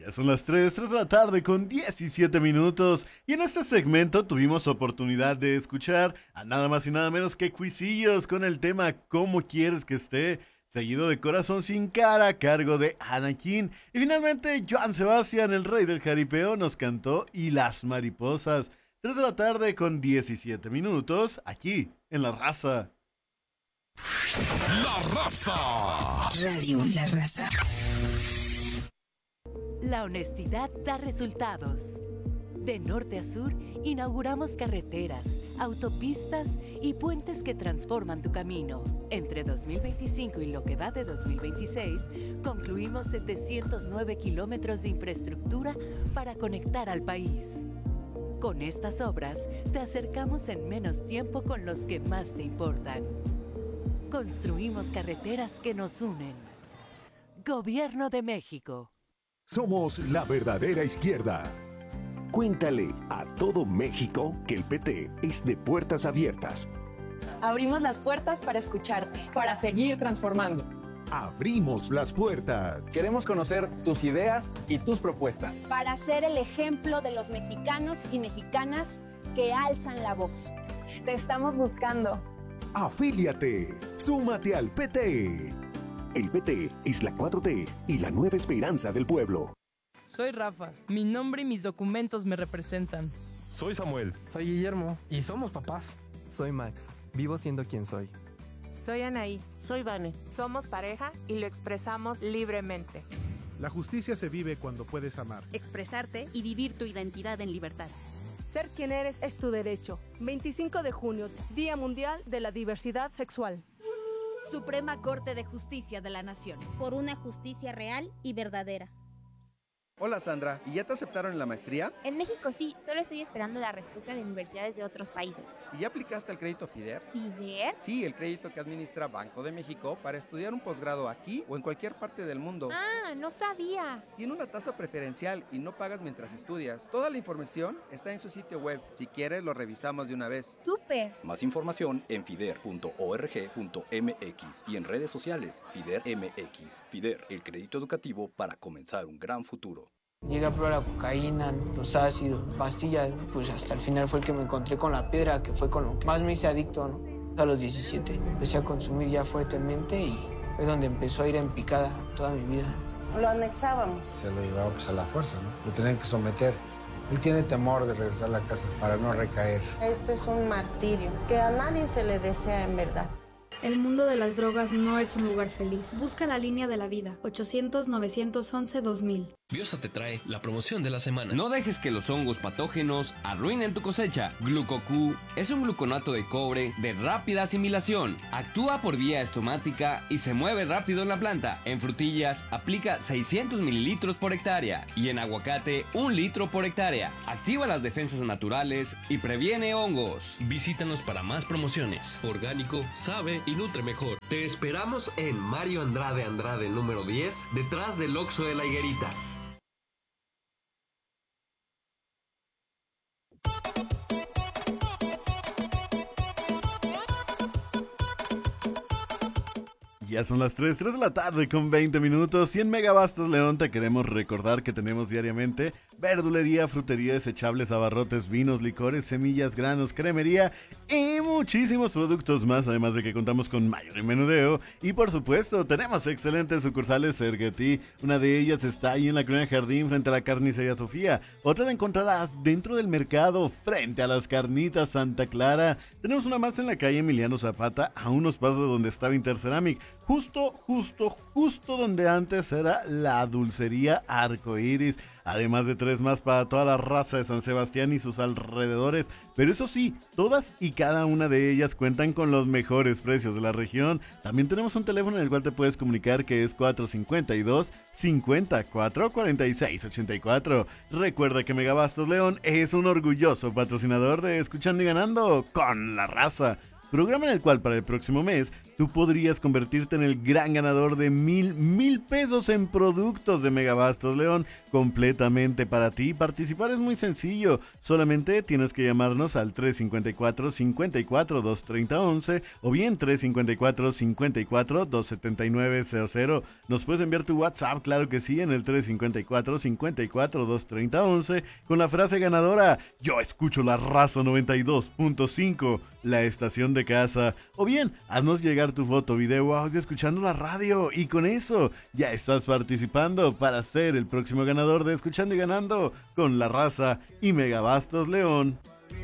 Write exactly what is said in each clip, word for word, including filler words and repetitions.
Ya son las tres, tres de la tarde con diecisiete minutos y en este segmento tuvimos oportunidad de escuchar a nada más y nada menos que Cuisillos con el tema ¿Cómo quieres que esté? Seguido de Corazón sin cara a cargo de Anakin. Y finalmente Joan Sebastián, el rey del jaripeo, nos cantó Y las mariposas. tres de la tarde con diecisiete minutos aquí en La Raza. La Raza. Radio La Raza. La honestidad da resultados. De norte a sur, inauguramos carreteras, autopistas y puentes que transforman tu camino. Entre dos mil veinticinco y lo que va de dos mil veintiséis, concluimos setecientos nueve kilómetros de infraestructura para conectar al país. Con estas obras, te acercamos en menos tiempo con los que más te importan. Construimos carreteras que nos unen. Gobierno de México. Somos la verdadera izquierda. Cuéntale a todo México que el P T es de puertas abiertas. Abrimos las puertas para escucharte. Para seguir transformando. Abrimos las puertas. Queremos conocer tus ideas y tus propuestas. Para ser el ejemplo de los mexicanos y mexicanas que alzan la voz. Te estamos buscando. Afíliate. Súmate al P T. El P T es la cuatro T y la nueva esperanza del pueblo. Soy Rafa. Mi nombre y mis documentos me representan. Soy Samuel. Soy Guillermo. Y somos papás. Soy Max. Vivo siendo quien soy. Soy Anaí. Soy Vane. Somos pareja y lo expresamos libremente. La justicia se vive cuando puedes amar, expresarte y vivir tu identidad en libertad. Ser quien eres es tu derecho. veinticinco de junio, Día Mundial de la Diversidad Sexual. Suprema Corte de Justicia de la Nación. Por una justicia real y verdadera. Hola Sandra, ¿y ya te aceptaron en la maestría? En México sí, solo estoy esperando la respuesta de universidades de otros países. ¿Y ya aplicaste al crédito FIDER? ¿FIDER? Sí, el crédito que administra Banco de México para estudiar un posgrado aquí o en cualquier parte del mundo. Ah, no sabía. Tiene una tasa preferencial y no pagas mientras estudias. Toda la información está en su sitio web. Si quieres, lo revisamos de una vez. ¡Súper! Más información en fider punto org punto m x y en redes sociales FIDER M X. FIDER, el crédito educativo para comenzar un gran futuro. Llegué a probar la cocaína, los ácidos, pastillas, pues hasta el final fue el que me encontré con la piedra, que fue con lo que más me hice adicto, ¿no? A los diecisiete empecé a consumir ya fuertemente y fue donde empezó a ir en picada toda mi vida. Lo anexábamos. Se lo llevaba pues a la fuerza, ¿no? Lo tenían que someter. Él tiene temor de regresar a la casa para no recaer. Esto es un martirio que a nadie se le desea en verdad. El mundo de las drogas no es un lugar feliz. Busca la línea de la vida. ochocientos, novecientos once, dos mil. Biosa te trae la promoción de la semana. No dejes que los hongos patógenos arruinen tu cosecha. GlucoQ es un gluconato de cobre de rápida asimilación. Actúa por vía estomática y se mueve rápido en la planta. En frutillas aplica seiscientos mililitros por hectárea y en aguacate un litro por hectárea. Activa las defensas naturales y previene hongos. Visítanos para más promociones. Orgánico, sabe y nutre mejor. Te esperamos en Mario Andrade Andrade número diez, detrás del Oxxo de la Higuerita. Ya son las tres, tres de la tarde con veinte minutos y en Megabastos León te queremos recordar que tenemos diariamente verdulería, frutería, desechables, abarrotes, vinos, licores, semillas, granos, cremería y muchísimos productos más, además de que contamos con mayor menudeo y por supuesto tenemos excelentes sucursales cerca de ti. Una de ellas está ahí en la Colonia Jardín frente a la Carnicería Sofía, otra la encontrarás dentro del mercado frente a las Carnitas Santa Clara. Tenemos una más en la calle Emiliano Zapata a unos pasos de donde estaba Interceramic. Justo, justo, justo donde antes era la dulcería Arcoiris. Además de tres más para toda la raza de San Sebastián y sus alrededores. Pero eso sí, todas y cada una de ellas cuentan con los mejores precios de la región. También tenemos un teléfono en el cual te puedes comunicar que es cuatro cinco dos, cincuenta y cuatro, cuarenta y seis ochenta y cuatro. Recuerda que Megabastos León es un orgulloso patrocinador de Escuchando y Ganando con la Raza. Programa en el cual para el próximo mes tú podrías convertirte en el gran ganador de mil, mil pesos en productos de Megabastos León, completamente para ti. Participar es muy sencillo, solamente tienes que llamarnos al tres cinco cuatro, cinco cuatro, dos tres cero uno o bien tres cinco cuatro, cinco cuatro, dos siete nueve cero cero. Nos puedes enviar tu WhatsApp, claro que sí, en el tres cinco cuatro, cinco cuatro, dos tres cero uno con la frase ganadora: yo escucho la Raza noventa y dos punto cinco, la estación de casa. O bien, haznos llegar tu foto, video o audio escuchando la radio, y con eso ya estás participando para ser el próximo ganador de Escuchando y Ganando con La Raza y Megabastos León.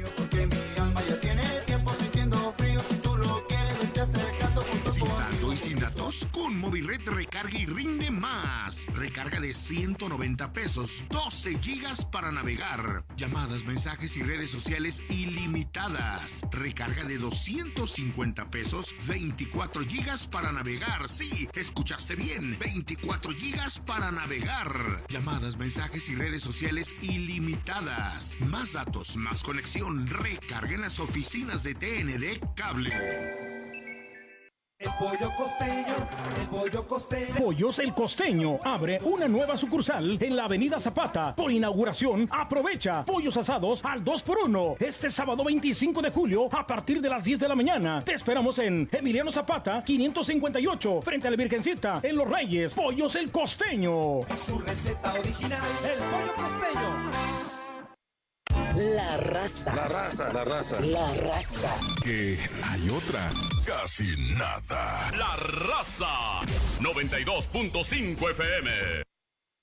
Sin saldo y sin datos, con Movirred recarga y rinde más. Recarga de ciento noventa pesos, doce gigas para navegar, llamadas, mensajes y redes sociales ilimitadas. Recarga de doscientos cincuenta pesos, veinticuatro gigas para navegar. Sí, escuchaste bien, veinticuatro gigas para navegar. Llamadas, mensajes y redes sociales ilimitadas. Más datos, más conexión. Recarga en las oficinas de T N D Cable. El Pollo Costeño, el Pollo Costeño. Pollos El Costeño abre una nueva sucursal en la Avenida Zapata. Por inauguración, aprovecha pollos asados al dos por uno. Este sábado veinticinco de julio a partir de las diez de la mañana. Te esperamos en Emiliano Zapata, quinientos cincuenta y ocho, frente a la Virgencita, en Los Reyes. Pollos El Costeño. Es su receta original, el Pollo Costeño. La raza. La raza, la raza. La raza. Que hay otra. Casi nada. La Raza noventa y dos punto cinco F M.